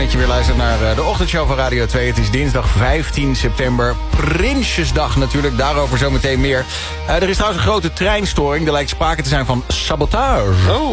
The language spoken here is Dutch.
dat je weer luistert naar de ochtendshow van Radio 2. Het is dinsdag 15 september. Prinsjesdag natuurlijk, daarover zometeen meer. Er is trouwens een grote treinstoring. Er lijkt sprake te zijn van sabotage. Oh.